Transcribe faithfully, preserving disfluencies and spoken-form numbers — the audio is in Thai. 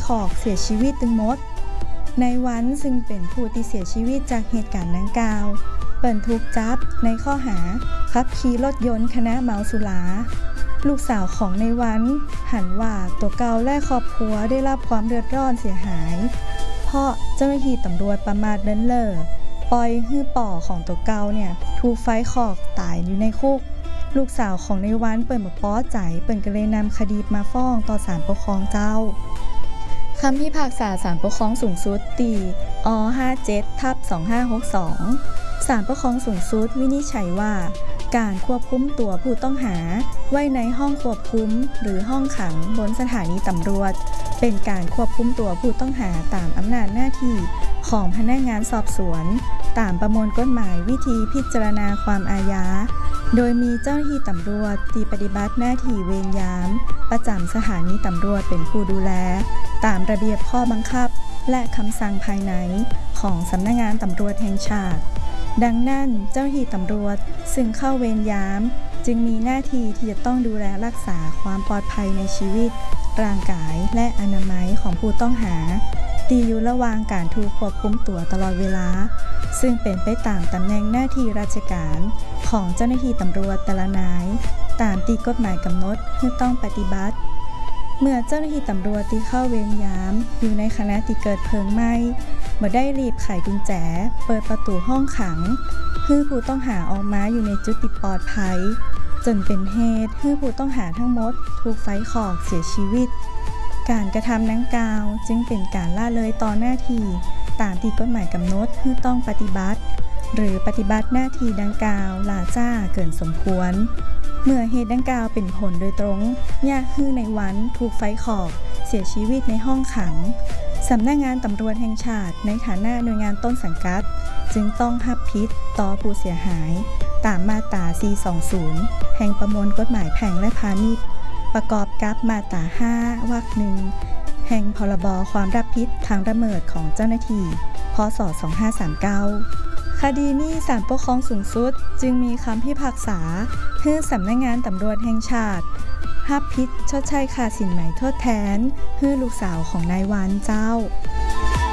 ขอกเสียชีวิตตึงหมดในวันซึ่งเป็นผู้ที่เสียชีวิตจากเหตุการณ์ดังกล่าวเปิ่นถูกจับในข้อหาขับขี่รถยนต์ขณะเมาสุราลูกสาวของในวันหันว่าตัวเก่าและครอบครัวได้รับความเดือดร้อนเสียหายเพราะเจ้าหน้าที่ตำรวจประมาทเลินเล่อปล่อยให้ป่อของตัวเก่าเนี่ยถูกไฟคอกตายอยู่ในคุกลูกสาวของในวันเปิ่นบ่พอใจเปิ่นก็เลยนำคดีมาฟ้องต่อศาลปกครองเจ้าคำพิพากษาศาลปกครองสูงสุดตีอ ห้าเจ็ด ทับ สองห้าหกสองศาลปกครองสูงสุดวินิจฉัยว่าการควบคุมตัวผู้ต้องหาไว้ในห้องควบคุมหรือห้องขังบนสถานีตำรวจเป็นการควบคุมตัวผู้ต้องหาตามอำนาจหน้าที่ของพนักงานสอบสวนตามประมวลกฎหมายวิธีพิจารณาความอาญาโดยมีเจ้าหน้าที่ตำรวจที่ปฏิบัติหน้าที่เวรยามประจำสถานีตำรวจเป็นผู้ดูแลตามระเบียบข้อบังคับและคำสั่งภายในของสำนักงานตำรวจแห่งชาติดังนั้นเจ้าหน้าที่ตำรวจซึ่งเข้าเวรยามจึงมีหน้าที่ที่จะต้องดูแลรักษาความปลอดภัยในชีวิตร่างกายและอนามัยของผู้ต้องหาที่อยู่ระหว่างการถูกควบคุมตัวตลอดเวลาซึ่งเป็นไปตามตำแหน่งหน้าที่ราชการของเจ้าหน้าที่ตำรวจแต่ละนายตามที่กฎหมายกำหนดที่ต้องปฏิบัติเมื่อเจ้าหน้าที่ตำรวจที่เข้าเวรยามอยู่ในขณะที่เกิดเพลิงไหม้เมื่อได้รีบไขกุญแจเปิดประตูห้องขังให้ผู้ต้องหาออกมาอยู่ในจุดที่ปลอดภัยจนเป็นเหตุให้ผู้ต้องหาทั้งหมดถูกไฟคอกเสียชีวิตการกระทำดังกล่าวจึงเป็นการละเลยต่อหน้าที่ตามที่กฎหมายกำหนดที่ต้องปฏิบัติหรือปฏิบัติหน้าที่ดังกล่าวล่าช้าเกินสมควรเมื่อเหตุดังกล่าวเป็นผลโดยตรงยากฮื้อในวันถูกไฟคอกเสียชีวิตในห้องขังสำนักงานตำรวจแห่งชาติในฐานะหน่วยงานต้นสังกัดจึงต้องรับผิดต่อผู้เสียหายตามมาตราสี่ร้อยยี่สิบแห่งประมวลกฎหมายแพ่งและพาณิชย์ประกอบกับมาตราห้าวรรคหนึ่งแห่งพรบความรับผิดทางละเมิดของเจ้าหน้าที่พ.ศ. สองพันห้าร้อยสามสิบเก้าคดีนี้ศาลปกครองสูงสุดจึงมีคำพิพากษาให้สำนักงานตำรวจแห่งชาติรับผิดชดใช้ค่าสินไหมทดแทนให้ลูกสาวของนายวานเจ้า